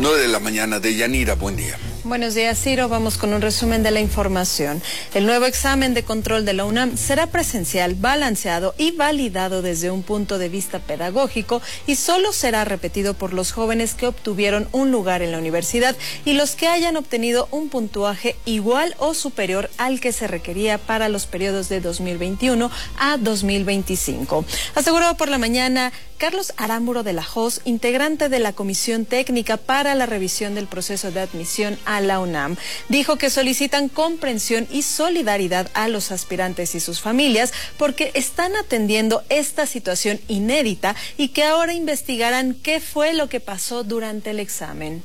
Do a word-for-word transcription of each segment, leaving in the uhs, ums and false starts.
nueve de la mañana. De Yanira, buen día. Buenos días, Ciro. Vamos con un resumen de la información. El nuevo examen de control de la UNAM será presencial, balanceado y validado desde un punto de vista pedagógico y solo será repetido por los jóvenes que obtuvieron un lugar en la universidad y los que hayan obtenido un puntuaje igual o superior al que se requería para los periodos de dos mil veintiuno a dos mil veinticinco. Aseguró por la mañana Carlos Aramburo de la Hoz, integrante de la Comisión Técnica para la revisión del proceso de admisión a la UNAM. Dijo que solicitan comprensión y solidaridad a los aspirantes y sus familias porque están atendiendo esta situación inédita y que ahora investigarán qué fue lo que pasó durante el examen.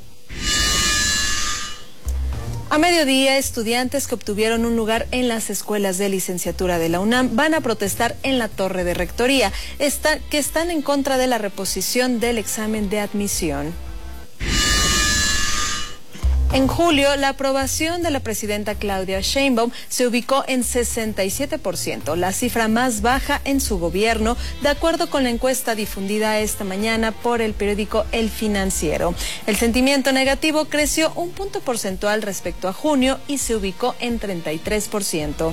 A mediodía, estudiantes que obtuvieron un lugar en las escuelas de licenciatura de la UNAM van a protestar en la torre de rectoría, esta, que están en contra de la reposición del examen de admisión. En julio, la aprobación de la presidenta Claudia Sheinbaum se ubicó en sesenta y siete por ciento, la cifra más baja en su gobierno, de acuerdo con la encuesta difundida esta mañana por el periódico El Financiero. El sentimiento negativo creció un punto porcentual respecto a junio y se ubicó en treinta y tres por ciento.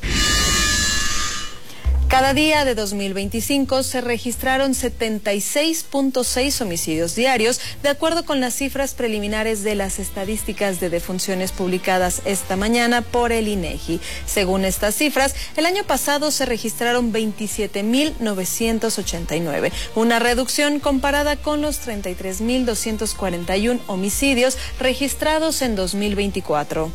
Cada día de dos mil veinticinco se registraron setenta y seis punto seis homicidios diarios, de acuerdo con las cifras preliminares de las estadísticas de defunciones publicadas esta mañana por el INEGI. Según estas cifras, el año pasado se registraron veintisiete mil novecientos ochenta y nueve, una reducción comparada con los treinta y tres mil doscientos cuarenta y uno homicidios registrados en dos mil veinticuatro.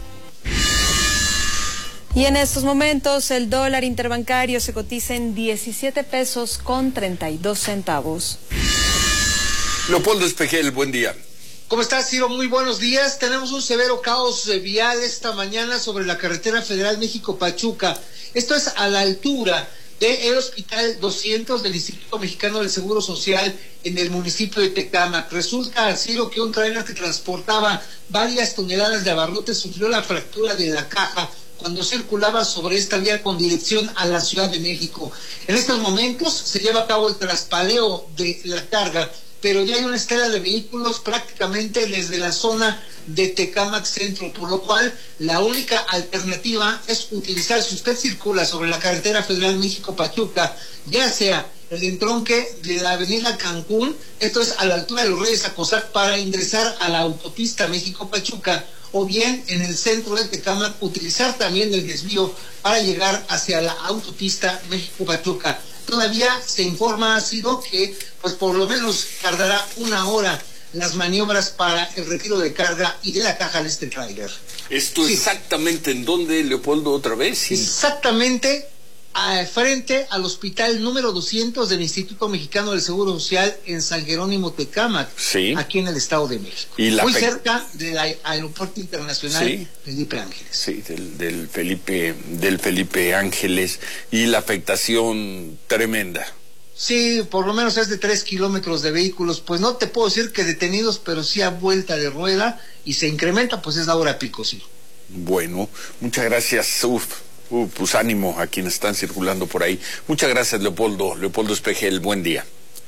Y en estos momentos el dólar interbancario se cotiza en diecisiete pesos con treinta y dos centavos. Leopoldo Espejel, buen día. ¿Cómo estás, Ciro? Muy buenos días. Tenemos un severo caos vial esta mañana sobre la carretera federal México-Pachuca. Esto es a la altura del Hospital doscientos del Instituto Mexicano del Seguro Social en el municipio de Tecámac. Resulta, Ciro, que un tráiler que transportaba varias toneladas de abarrotes sufrió la fractura de la caja cuando circulaba sobre esta vía con dirección a la Ciudad de México. En estos momentos se lleva a cabo el traspaleo de la carga, pero ya hay una estela de vehículos prácticamente desde la zona de Tecámac Centro, por lo cual la única alternativa es utilizar, si usted circula sobre la carretera federal México-Pachuca, ya sea el entronque de la avenida Cancún, esto es a la altura de los Reyes Acosac, para ingresar a la autopista México-Pachuca, o bien en el centro de Tecámac utilizar también el desvío para llegar hacia la autopista México-Pachuca. Todavía se informa, ha sido que pues por lo menos tardará una hora las maniobras para el retiro de carga y de la caja de este tráiler. ¿Esto sí. Exactamente en dónde, Leopoldo, otra vez? Sí. Exactamente a, frente al hospital número doscientos del Instituto Mexicano del Seguro Social en San Jerónimo, Tecámac, sí, aquí en el Estado de México. ¿Y la muy pe... cerca del Aeropuerto Internacional sí. Felipe Ángeles. Sí, del, del, Felipe, del Felipe Ángeles. Y la afectación tremenda. Sí, por lo menos es de tres kilómetros de vehículos. Pues no te puedo decir que detenidos, pero sí a vuelta de rueda, y se incrementa, pues es la hora pico, sí. Bueno, muchas gracias. Uf. Uh, pues ánimo a quienes están circulando por ahí. Muchas gracias, Leopoldo. Leopoldo Espejel, buen día.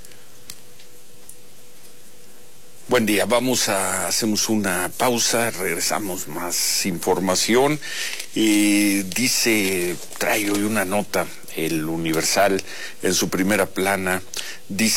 Buen día, vamos a, hacemos una pausa, regresamos más información. Y dice, trae hoy una nota, el Universal, en su primera plana, dice